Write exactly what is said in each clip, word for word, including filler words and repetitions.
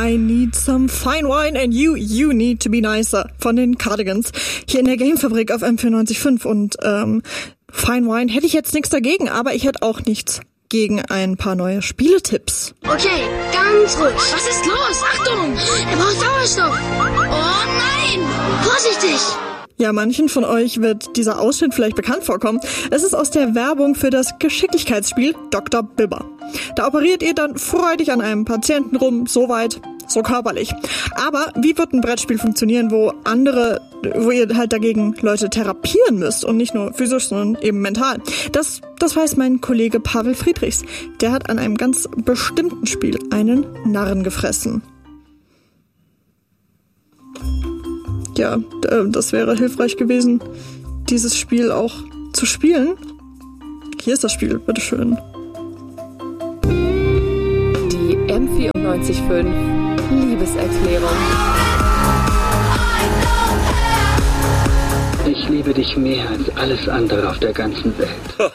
I need some fine wine and you, you need to be nicer von den Cardigans. Hier in der Gamefabrik auf M vierundneunzig Komma fünf und ähm, Fine Wine hätte ich jetzt nichts dagegen, aber ich hätte auch nichts gegen ein paar neue Spieletipps. Okay, ganz ruhig. Was ist los? Achtung! Er braucht Sauerstoff. Oh nein! Vorsichtig! Ja, manchen von euch wird dieser Ausschnitt vielleicht bekannt vorkommen. Es ist aus der Werbung für das Geschicklichkeitsspiel Doktor Bibber. Da operiert ihr dann freudig an einem Patienten rum, soweit, so körperlich. Aber wie wird ein Brettspiel funktionieren, wo andere, wo ihr halt dagegen Leute therapieren müsst und nicht nur physisch, sondern eben mental? Das, das weiß mein Kollege Pavel Friedrichs. Der hat an einem ganz bestimmten Spiel einen Narren gefressen. Ja, das wäre hilfreich gewesen, dieses Spiel auch zu spielen. Hier ist das Spiel, bitteschön. Die M vierundneunzig Komma fünf Liebeserklärung. Ich liebe dich mehr als alles andere auf der ganzen Welt.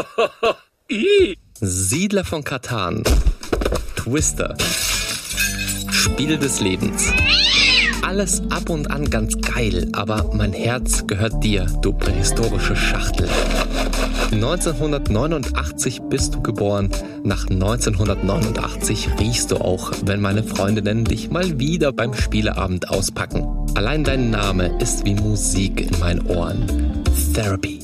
Siedler von Catan. Twister. Spiel des Lebens. Alles ab und an ganz geil, aber mein Herz gehört dir, du prähistorische Schachtel. neunzehnhundertneunundachtzig bist du geboren, nach neunzehnhundertneunundachtzig riechst du auch, wenn meine Freundinnen dich mal wieder beim Spieleabend auspacken. Allein dein Name ist wie Musik in meinen Ohren. Therapy.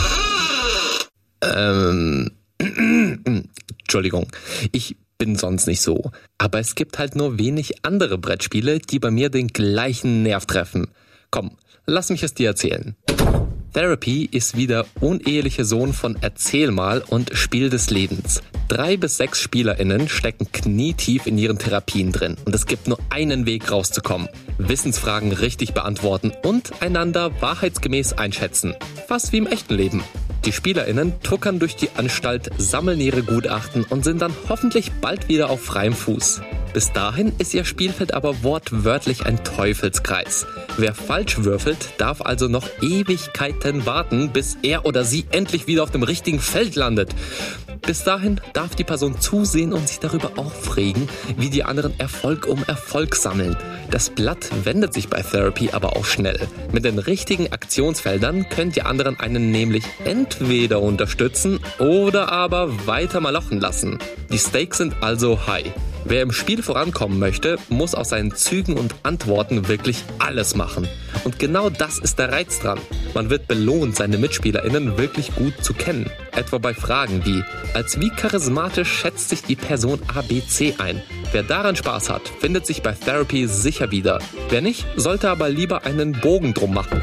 Ähm, Entschuldigung, ich bin sonst nicht so. Aber es gibt halt nur wenig andere Brettspiele, die bei mir den gleichen Nerv treffen. Komm, lass mich es dir erzählen. Therapy ist wie der uneheliche Sohn von Erzähl mal und Spiel des Lebens. Drei bis sechs SpielerInnen stecken knietief in ihren Therapien drin und es gibt nur einen Weg rauszukommen. Wissensfragen richtig beantworten und einander wahrheitsgemäß einschätzen. Fast wie im echten Leben. Die SpielerInnen tuckern durch die Anstalt, sammeln ihre Gutachten und sind dann hoffentlich bald wieder auf freiem Fuß. Bis dahin ist ihr Spielfeld aber wortwörtlich ein Teufelskreis. Wer falsch würfelt, darf also noch Ewigkeiten warten, bis er oder sie endlich wieder auf dem richtigen Feld landet. Bis dahin darf die Person zusehen und sich darüber aufregen, wie die anderen Erfolg um Erfolg sammeln. Das Blatt wendet sich bei Therapy aber auch schnell. Mit den richtigen Aktionsfeldern könnt ihr anderen einen nämlich entweder unterstützen oder aber weiter malochen lassen. Die Stakes sind also high. Wer im Spiel vorankommen möchte, muss aus seinen Zügen und Antworten wirklich alles machen. Und genau das ist der Reiz dran. Man wird belohnt, seine MitspielerInnen wirklich gut zu kennen. Etwa bei Fragen wie, als wie charismatisch schätzt sich die Person A B C ein? Wer daran Spaß hat, findet sich bei Therapy sicher wieder. Wer nicht, sollte aber lieber einen Bogen drum machen.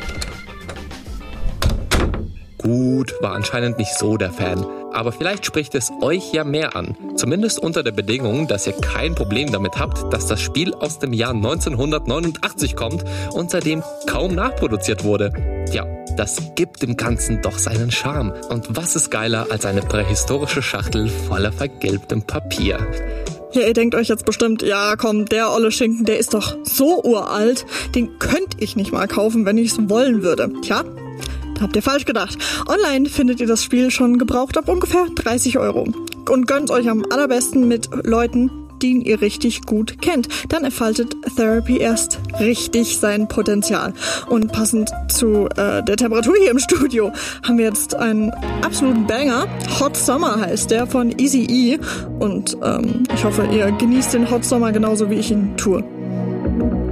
Gut, war anscheinend nicht so der Fan. Aber vielleicht spricht es euch ja mehr an. Zumindest unter der Bedingung, dass ihr kein Problem damit habt, dass das Spiel aus dem Jahr neunzehnhundertneunundachtzig kommt und seitdem kaum nachproduziert wurde. Ja, das gibt dem Ganzen doch seinen Charme. Und was ist geiler als eine prähistorische Schachtel voller vergilbtem Papier? Ja, ihr denkt euch jetzt bestimmt, ja komm, der olle Schinken, der ist doch so uralt, den könnte ich nicht mal kaufen, wenn ich es wollen würde. Tja, da habt ihr falsch gedacht. Online findet ihr das Spiel schon gebraucht ab ungefähr dreißig Euro. Und gönnt euch am allerbesten mit Leuten, die ihr richtig gut kennt. Dann entfaltet Therapy erst richtig sein Potenzial. Und passend zu äh, der Temperatur hier im Studio haben wir jetzt einen absoluten Banger. Hot Summer heißt der von Easy E. Und ähm, ich hoffe, ihr genießt den Hot Summer genauso wie ich ihn tue.